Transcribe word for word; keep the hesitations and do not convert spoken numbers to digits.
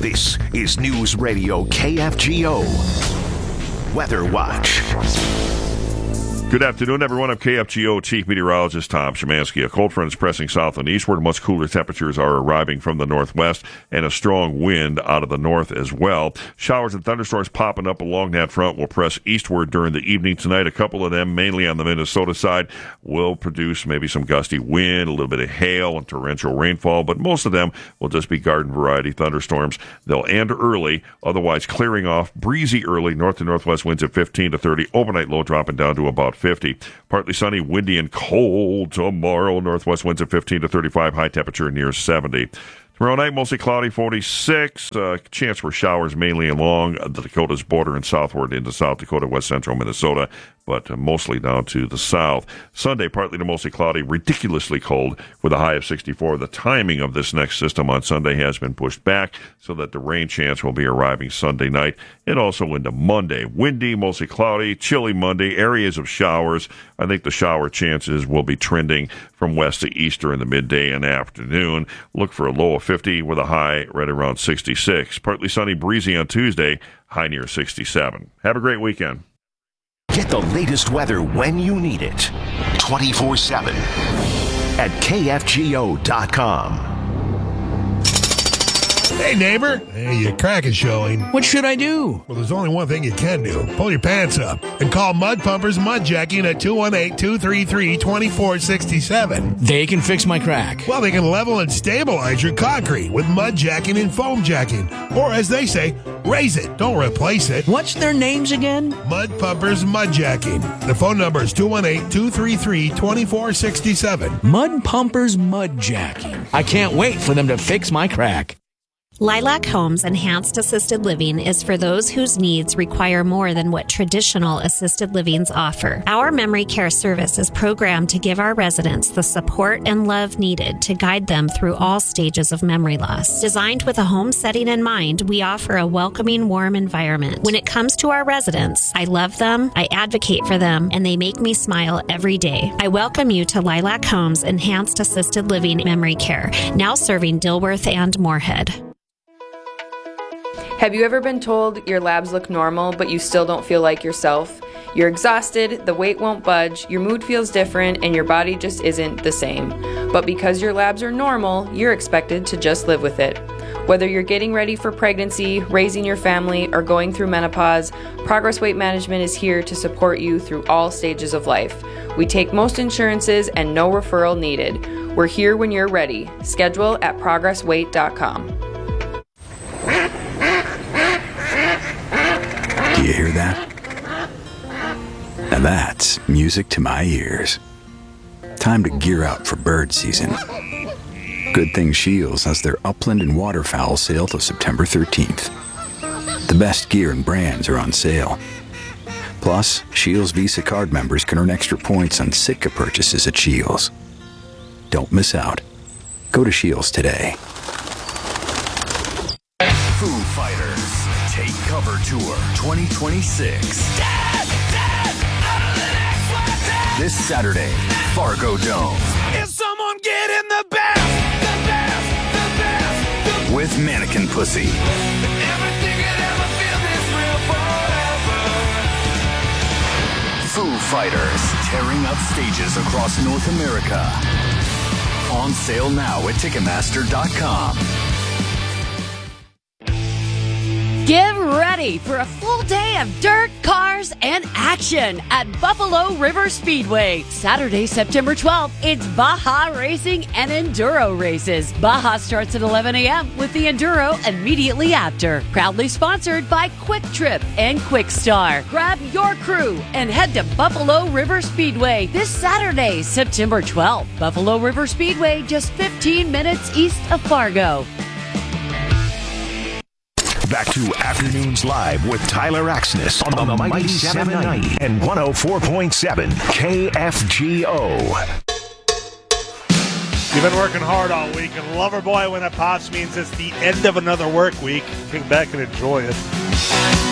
This is News Radio K F G O Weather Watch. Good afternoon, everyone. I'm K F G O Chief Meteorologist Tom Szymanski. A cold front is pressing south and eastward. Much cooler temperatures are arriving from the northwest and a strong wind out of the north as well. Showers and thunderstorms popping up along that front will press eastward during the evening tonight. A couple of them, mainly on the Minnesota side, will produce maybe some gusty wind, a little bit of hail and torrential rainfall, but most of them will just be garden variety thunderstorms. They'll end early, otherwise clearing off. Breezy early, north to northwest winds at fifteen to thirty. Overnight low dropping down to about fifty. Partly sunny, windy, and cold tomorrow. Northwest winds at fifteen to thirty-five. High temperature near seventy. Tomorrow night, mostly cloudy, forty-six. Uh, chance for showers mainly along the Dakotas border and southward into South Dakota, west central Minnesota, but uh, mostly down to the south. Sunday, partly to mostly cloudy, ridiculously cold with a high of sixty-four. The timing of this next system on Sunday has been pushed back so that the rain chance will be arriving Sunday night and also into Monday. Windy, mostly cloudy, chilly Monday, areas of showers. I think the shower chances will be trending from west to east during the midday and afternoon. Look for a low of fifty with a high right around sixty-six. Partly sunny, breezy on Tuesday, high near sixty-seven. Have a great weekend. Get the latest weather when you need it. twenty-four seven at K F G O dot com. Hey, neighbor. Hey, your crack is showing. What should I do? Well, there's only one thing you can do. Pull your pants up and call Mud Pumpers Mud Jacking at two one eight, two three three, two four six seven. They can fix my crack. Well, they can level and stabilize your concrete with mud jacking and foam jacking. Or, as they say, raise it. Don't replace it. What's their names again? Mud Pumpers Mud Jacking. The phone number is two one eight, two three three, two four six seven. Mud Pumpers Mud Jacking. I can't wait for them to fix my crack. Lilac Homes Enhanced Assisted Living is for those whose needs require more than what traditional assisted livings offer. Our memory care service is programmed to give our residents the support and love needed to guide them through all stages of memory loss. Designed with a home setting in mind, we offer a welcoming, warm environment. When it comes to our residents, I love them, I advocate for them, and they make me smile every day. I welcome you to Lilac Homes Enhanced Assisted Living Memory Care, now serving Dilworth and Moorhead. Have you ever been told your labs look normal, but you still don't feel like yourself? You're exhausted, the weight won't budge, your mood feels different, and your body just isn't the same. But because your labs are normal, you're expected to just live with it. Whether you're getting ready for pregnancy, raising your family, or going through menopause, Progress Weight Management is here to support you through all stages of life. We take most insurances and no referral needed. We're here when you're ready. Schedule at progress weight dot com. Do you hear that? Now that's music to my ears. Time to gear up for bird season. Good thing Shields has their upland and waterfowl sale till September thirteenth. The best gear and brands are on sale. Plus, Shields Visa card members can earn extra points on Sitka purchases at Shields. Don't miss out. Go to Shields today. Foo Fighters Take Cover Tour twenty twenty-six. Dad, Dad, I'm the next one, Dad. This Saturday, Fargo Dome. Is someone getting the best, the best, the best, the with Mannequin Pussy. Everything could ever feel this real forever. Foo Fighters tearing up stages across North America. On sale now at Ticketmaster dot com. Get ready for a full day of dirt, cars, and action at Buffalo River Speedway. Saturday, September twelfth, it's Baja Racing and Enduro races. Baja starts at eleven a.m. with the Enduro immediately after. Proudly sponsored by Quick Trip and Quick Star. Grab your crew and head to Buffalo River Speedway this Saturday, September twelfth. Buffalo River Speedway, just fifteen minutes east of Fargo. Back to Afternoons Live with Tyler Axness on, on the Mighty seven ninety and one oh four point seven K F G O. You've been working hard all week, and Loverboy when it pops means it's the end of another work week. Kick back and enjoy it.